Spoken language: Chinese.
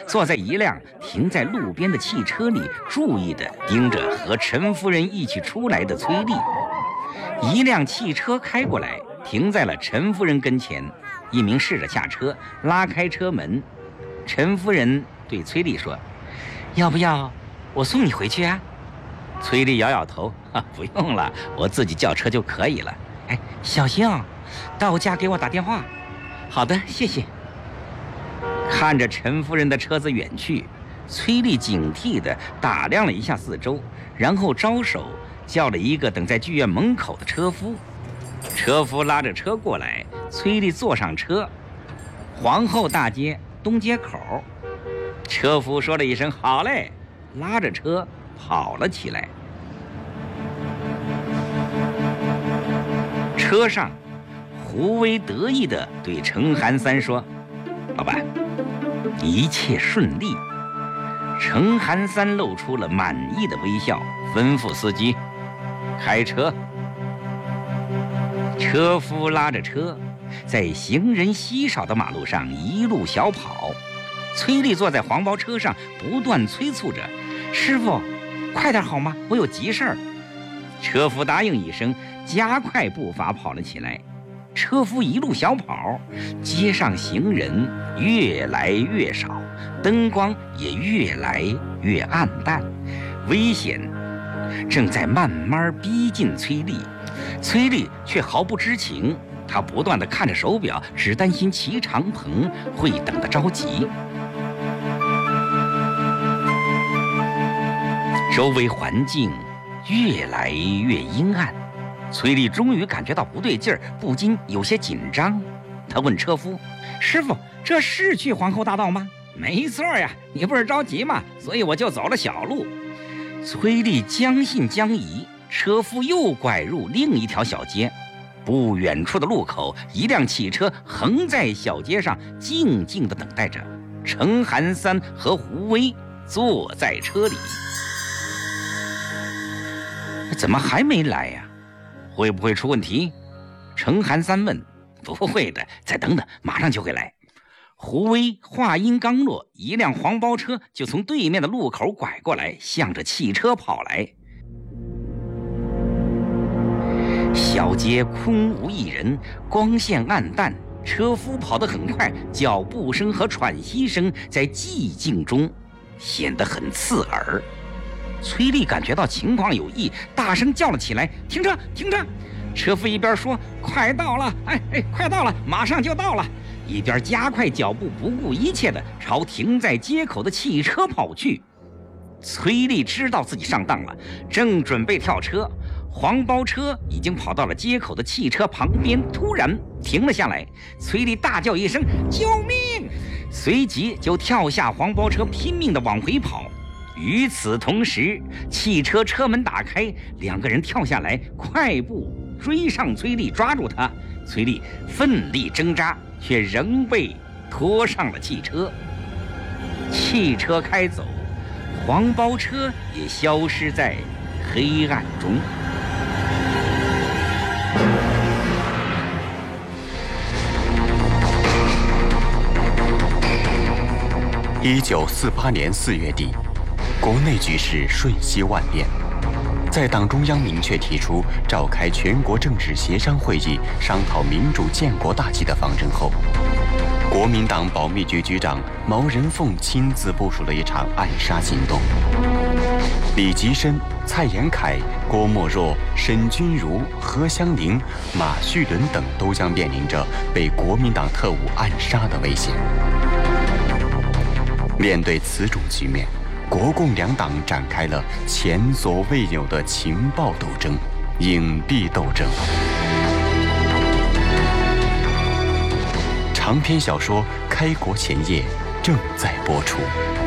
坐在一辆停在路边的汽车里，注意地盯着和陈夫人一起出来的崔丽。一辆汽车开过来，停在了陈夫人跟前。一名侍者下车，拉开车门。陈夫人对崔丽说：“要不要我送你回去啊？”崔丽摇摇头：“不用了，我自己叫车就可以了。哎，小心啊，到家给我打电话。”“好的，谢谢。”看着陈夫人的车子远去，崔丽警惕地打量了一下四周，然后招手叫了一个等在剧院门口的车夫。车夫拉着车过来，崔丽坐上车。皇后大街东街口，车夫说了一声“好嘞”，拉着车跑了起来。车上，胡威得意地对程寒三说：“老板，一切顺利。”程寒三露出了满意的微笑，吩咐司机开车。车夫拉着车，在行人稀少的马路上一路小跑。崔丽坐在黄包车上，不断催促着：“师傅，快点好吗？我有急事儿。”车夫答应一声，加快步伐跑了起来。车夫一路小跑，街上行人越来越少，灯光也越来越暗淡，危险正在慢慢逼近崔丽。崔丽却毫不知情，她不断地看着手表，只担心齐长鹏会等得着急。周围环境越来越阴暗，崔丽终于感觉到不对劲儿，不禁有些紧张。她问车夫：“师傅，这是去皇后大道吗？”“没错呀，你不是着急吗？所以我就走了小路。”崔丽将信将疑。车夫又拐入另一条小街，不远处的路口，一辆汽车横在小街上，静静地等待着。程寒三和胡威坐在车里。怎么还没来呀？会不会出问题？程寒三问。不会的，再等等，马上就会来。胡威话音刚落，一辆黄包车就从对面的路口拐过来，向着汽车跑来。小街空无一人，光线暗淡，车夫跑得很快，脚步声和喘息声在寂静中显得很刺耳。崔丽感觉到情况有异，大声叫了起来：“停车，停车！”车夫一边说：“快到了，快到了，马上就到了”，一边加快脚步，不顾一切地朝停在街口的汽车跑去。崔丽知道自己上当了，正准备跳车，黄包车已经跑到了街口的汽车旁边，突然停了下来。崔丽大叫一声：“救命！”随即就跳下黄包车，拼命地往回跑。与此同时，汽车车门打开，两个人跳下来，快步追上崔丽，抓住她。崔丽奋力挣扎，却仍被拖上了汽车。汽车开走，黄包车也消失在黑暗中。 1948年4月底，国内局势瞬息万变。在党中央明确提出召开全国政治协商会议，商讨民主建国大计的方针后，国民党保密局局长毛人凤亲自部署了一场暗杀行动。李吉深、蔡延闿、郭沫若、沈钧儒、何香凝、马叙伦等都将面临着被国民党特务暗杀的危险。面对此种局面，国共两党展开了前所未有的情报斗争、隐蔽斗争。长篇小说《开国前夜》正在播出。